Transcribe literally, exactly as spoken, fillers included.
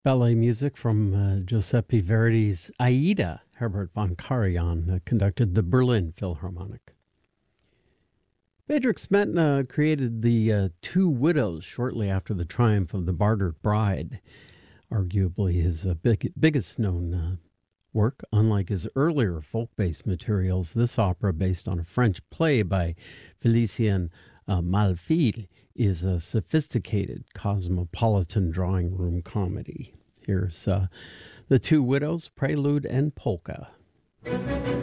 ballet music from uh, Giuseppe Verdi's Aida. Herbert von Karajan uh, conducted the Berlin Philharmonic. Bedřich Smetana created the uh, Two Widows shortly after the triumph of The Bartered Bride, arguably his uh, big, biggest known uh, work. Unlike his earlier folk-based materials, this opera, based on a French play by Félicien uh, Malfile, is a sophisticated cosmopolitan drawing room comedy. Here's uh, The Two Widows, Prelude and Polka.